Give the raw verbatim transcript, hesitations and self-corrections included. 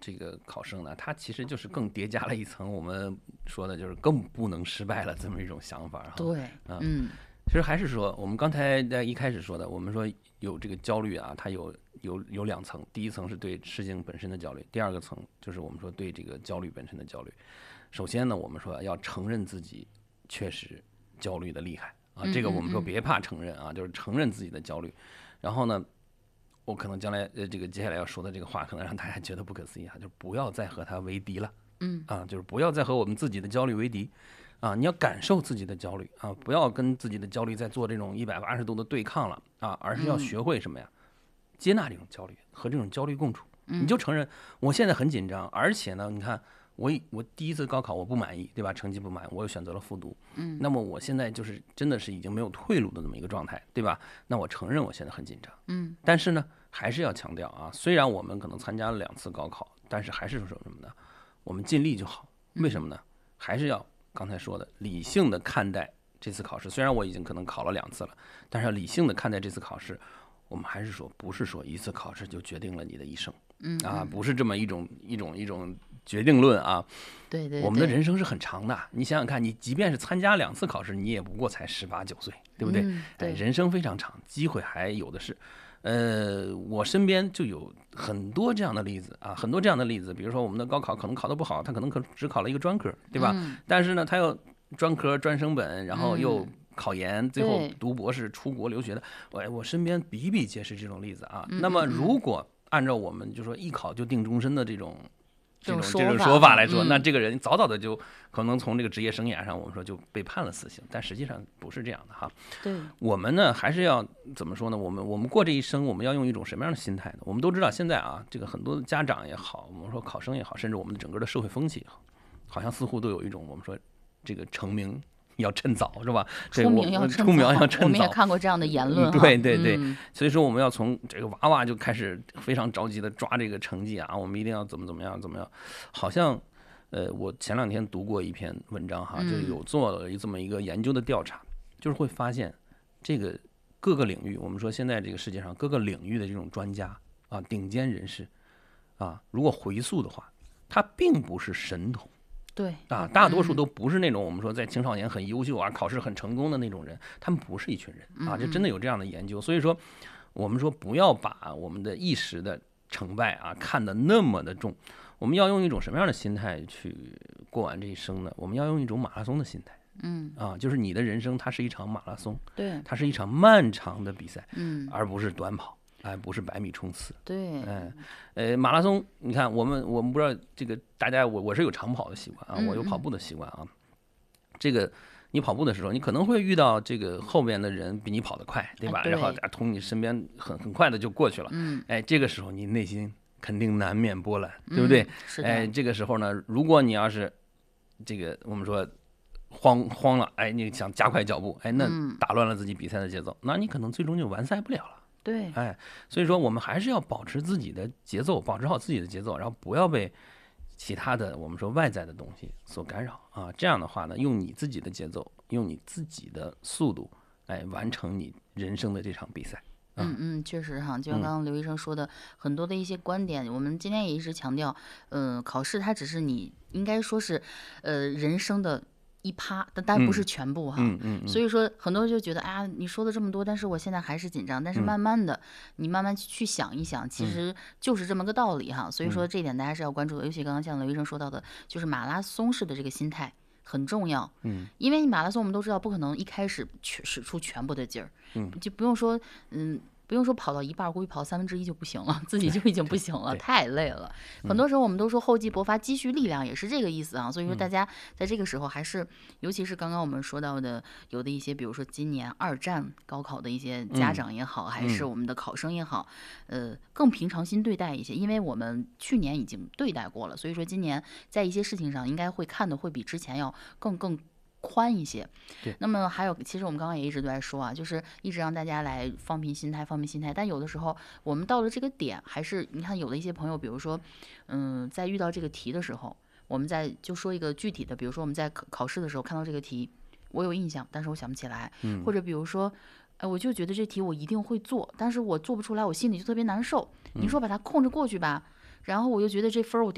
这个考生呢，他其实就是更叠加了一层我们说的就是更不能失败了这么一种想法哈。 对， 啊， 嗯其实还是说我们刚才在一开始说的，我们说有这个焦虑啊，它有有有两层，第一层是对事情本身的焦虑，第二个层就是我们说对这个焦虑本身的焦虑。首先呢，我们说要承认自己确实焦虑的厉害啊， 嗯这个我嗯嗯， 们说别怕承认啊，就是承认自己的焦虑。然后呢，我可能将来呃这个接下来要说的这个话，可能让大家觉得不可思议啊，就是不要再和它为敌了。 嗯啊，就是不要再和我们自己的焦虑为敌。啊，你要感受自己的焦虑啊，不要跟自己的焦虑在做这种一百八十度的对抗了啊，而是要嗯学会什么呀？接纳这种焦虑，和这种焦虑共处。你嗯就承认我现在很紧张，而且呢，你看我一我第一次高考我不满意，对吧？成绩不满，我又选择了复读。 嗯那么我现在就是真的是已经没有退路的这么一个状态，对吧？那我承认我现在很紧张， 嗯但是呢，还是要强调啊，虽然我们可能参加了两次高考，但是还是说什么呢？我们尽力就好。为什么呢？还是要刚才说的理性的看待这次考试。虽然我已经可能考了两次了，但是要理性的看待这次考试。我们还是说，不是说一次考试就决定了你的一生， 嗯啊，不是这么一种一种一种决定论啊。 对对， 我们的对人生是很长的，你想想看，你即便是参加两次考试，你也不过才十八九岁，对不对？ 嗯哎， 对人生非常长，机会还有的是。呃，我身边就有很多这样的例子啊，很多这样的例子。比如说，我们的高考可能考得不好，他可能可只考了一个专科，对吧？ 嗯但是呢，他又专科专升本，然后又嗯考研，最后对读博士出国留学的，我我身边比比皆是这种例子啊。 嗯那么， 嗯嗯如果按照我们就说一考就定终身的这种这这种这种种说法说法来说， 嗯那这个人早早的就可能从这个职业生涯上，我们说就被判了死刑。但实际上不是这样的哈。 对， 我们呢还是要怎么说呢？我们我们过这一生，我们要用一种什么样的心态呢？我们都知道现在啊，这个很多的家长也好，我们说考生也好，甚至我们整个的社会风气也好，好像似乎都有一种我们说这个成名要趁早，是吧？对出我名要趁出名早要趁我们也早。 看过这样的言论嗯哈。 对对对， 嗯所以说我们要从这个娃娃就开始非常着急的抓这个成绩啊，我们一定要怎么怎么样怎么样，好像，呃，我前两天读过一篇文章哈，就嗯有做了这么一个研究的调查，就是会发现这个各个领域，我们说现在这个世界上各个领域的这种专家啊，顶尖人士啊，如果回溯的话，他并不是神童。 对啊，大多数嗯都不是那种我们说在青少年很优秀啊，考试很成功的那种人，他们不是一群人啊， 嗯这真的有这样的研究。所以说，我们说不要把我们的一时的成败啊看得那么的重，我们要用一种什么样的心态去过完这一生呢？我们要用一种马拉松的心态嗯啊，就是你的人生它是一场马拉松， 对它是一场漫长的比赛， 嗯而不是短跑。哎，不是百米冲刺， 对哎，呃，马拉松，你看我们我们不知道这个大家，我我是有长跑的习惯啊， 嗯我有跑步的习惯啊。这个你跑步的时候，你可能会遇到这个后面的人比你跑得快，对吧？ 哎对然后从你身边很很快的就过去了。 嗯哎，这个时候你内心肯定难免波澜，对不对？ 嗯是的哎，这个时候呢，如果你要是这个我们说慌慌了，哎，你想加快脚步，哎，那嗯打乱了自己比赛的节奏，那你可能最终就完赛不了了。 对哎，所以说我们还是要保持自己的节奏，保持好自己的节奏，然后不要被其他的我们说外在的东西所干扰啊。这样的话呢，用你自己的节奏，用你自己的速度，哎，完成你人生的这场比赛。 嗯嗯，确实哈，就像嗯刚刚刘医生说的，很多的一些观点，我们今天也一直强调，嗯、考试它只是你应该说是，呃，人生的一趴，但但不是嗯全部哈。 嗯嗯嗯， 所以说，很多人就觉得，哎呀，你说的这么多，但是我现在还是紧张。但是嗯慢慢的，你慢慢去想一想，其嗯实就是这么个道理哈。所以说， 嗯这一点大家是要关注的。尤其刚刚像刘医生说到的，就是马拉松式的这个心态很重要。 嗯因为马拉松我们都知道，不可能一开始全使出全部的劲儿， 嗯就不用说，嗯。不用说跑到一半儿，估计跑三分之一就不行了，自己就已经不行了， 对太累了。很多时候我们都说厚积薄发，积蓄力量也是这个意思啊。所以说大家在这个时候还是，尤其是刚刚我们说到的，有的一些，比如说今年二战高考的一些家长也好，还是我们的考生也好，呃，更平常心对待一些，因为我们去年已经对待过了，所以说今年在一些事情上应该会看的会比之前要更更。宽一些， 对。 那么还有，其实我们刚刚也一直都在说啊，就是一直让大家来放平心态，放平心态。但有的时候，我们到了这个点，还是你看有的一些朋友，比如说，嗯，在遇到这个题的时候，我们在就说一个具体的，比如说我们在考考试的时候看到这个题，我有印象，但是我想不起来， 嗯或者比如说，哎，我就觉得这题我一定会做，但是我做不出来，我心里就特别难受。你说把它空着过去吧，然后我又觉得这分儿我丢。